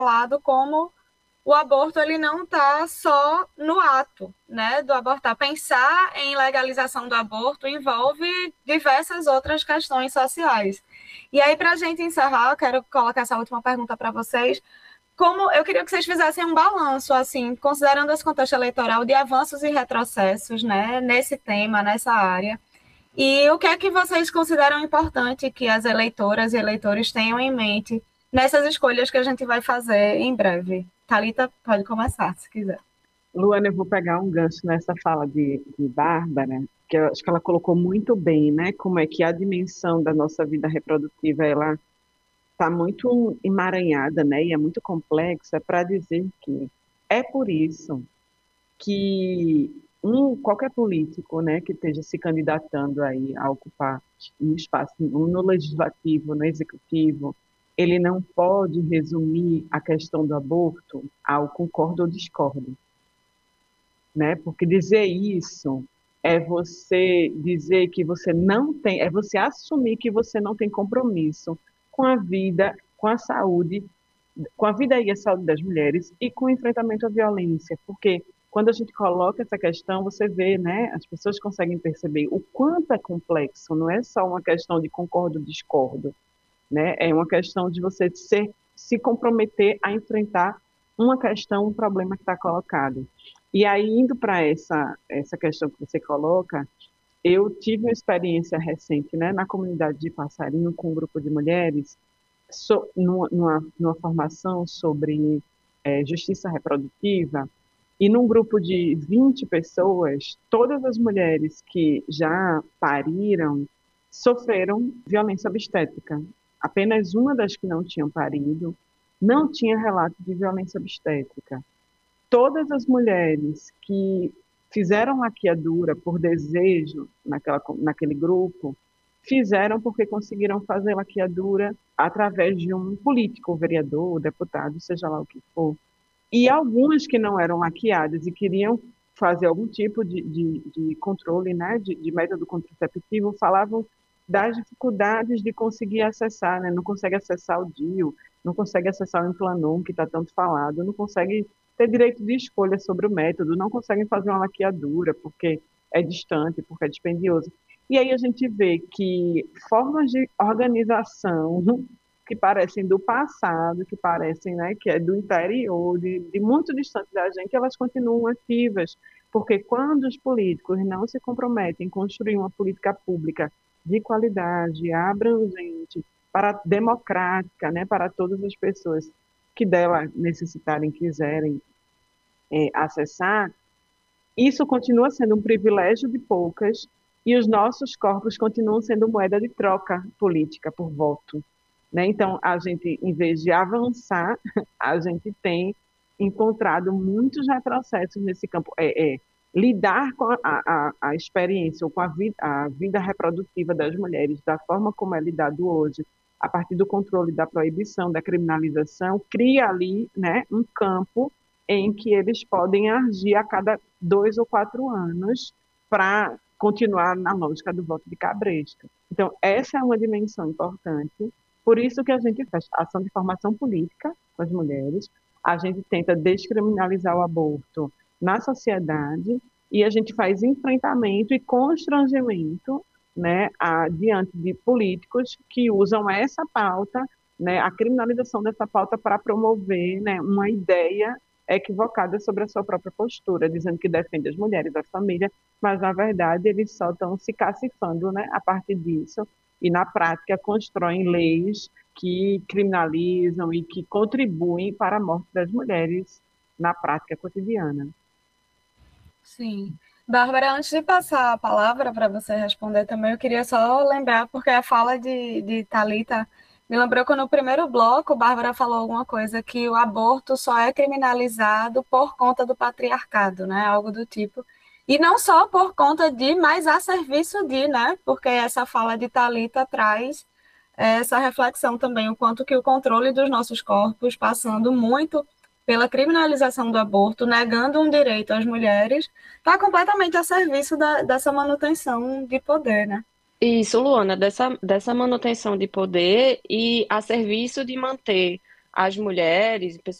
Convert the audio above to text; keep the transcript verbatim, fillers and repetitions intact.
falado como o aborto ele não está só no ato, né, do abortar. Pensar em legalização do aborto envolve diversas outras questões sociais. E aí, para a gente encerrar, eu quero colocar essa última pergunta para vocês. Como eu queria que vocês fizessem um balanço, assim, considerando esse contexto eleitoral de avanços e retrocessos, né, nesse tema, nessa área. E o que é que vocês consideram importante que as eleitoras e eleitores tenham em mente nessas escolhas que a gente vai fazer em breve? Thalita, pode começar, se quiser. Luana, eu vou pegar um gancho nessa fala de, de Bárbara, que eu acho que ela colocou muito bem, né? Como é que a dimensão da nossa vida reprodutiva, ela está muito emaranhada, né? E é muito complexa para dizer que é por isso que um, qualquer político, né, que esteja se candidatando aí a ocupar um espaço no legislativo, no executivo, ele não pode resumir a questão do aborto ao concordo ou discordo, né? Porque dizer isso é você dizer que você não tem, é você assumir que você não tem compromisso com a vida, com a saúde, com a vida e a saúde das mulheres e com o enfrentamento à violência, porque quando a gente coloca essa questão, você vê, né, as pessoas conseguem perceber o quanto é complexo, não é só uma questão de concordo ou discordo, né? É uma questão de você ser, se comprometer a enfrentar uma questão, um problema que está colocado. E aí, indo para essa, essa questão que você coloca, eu tive uma experiência recente, né, na comunidade de Passarinho, com um grupo de mulheres, so, numa, numa, numa formação sobre é, justiça reprodutiva, e num grupo de vinte pessoas, todas as mulheres que já pariram sofreram violência obstétrica. Apenas uma das que não tinham parido não tinha relato de violência obstétrica. Todas as mulheres que fizeram laqueadura por desejo naquela, naquele grupo, fizeram porque conseguiram fazer laqueadura através de um político, vereador, deputado, seja lá o que for. E algumas que não eram laqueadas e queriam fazer algum tipo de, de, de controle, né, de, de método contraceptivo, falavam das dificuldades de conseguir acessar, né, não consegue acessar o D I U, não consegue acessar o Implanon, que está tanto falado, não consegue ter direito de escolha sobre o método, não conseguem fazer uma laqueadura porque é distante, porque é dispendioso. E aí a gente vê que formas de organização que parecem do passado, que parecem, né, que é do interior, de, de muito distante da gente, elas continuam ativas, porque quando os políticos não se comprometem em construir uma política pública de qualidade, abrangente, para democrática, né, para todas as pessoas que dela necessitarem, quiserem é, acessar, isso continua sendo um privilégio de poucas e os nossos corpos continuam sendo moeda de troca política por voto. Né? Então, a gente, em vez de avançar, a gente tem encontrado muitos retrocessos nesse campo. É, é lidar com a, a, a experiência ou com a vida, a vida reprodutiva das mulheres, da forma como é lidado hoje, a partir do controle da proibição, da criminalização, cria ali, né, um campo em que eles podem agir a cada dois ou quatro anos para continuar na lógica do voto de cabresto. Então, essa é uma dimensão importante. Por isso que a gente faz ação de formação política com as mulheres, a gente tenta descriminalizar o aborto na sociedade e a gente faz enfrentamento e constrangimento, né, a, diante de políticos que usam essa pauta, né, a criminalização dessa pauta para promover, né, uma ideia equivocada sobre a sua própria postura, dizendo que defende as mulheres, a família, mas na verdade eles só estão se cacifando, né, a partir disso e na prática constroem leis que criminalizam e que contribuem para a morte das mulheres na prática cotidiana. Sim. Bárbara, antes de passar a palavra para você responder também, eu queria só lembrar, porque a fala de, de Thalita me lembrou que no primeiro bloco, Bárbara falou alguma coisa que o aborto só é criminalizado por conta do patriarcado, né? Algo do tipo. E não só por conta de, mas a serviço de, né? Porque essa fala de Thalita traz essa reflexão também, o quanto que o controle dos nossos corpos, passando muito pela criminalização do aborto, negando um direito às mulheres, está completamente a serviço da, dessa manutenção de poder, né? Isso, Luana, dessa, dessa manutenção de poder e a serviço de manter as mulheres,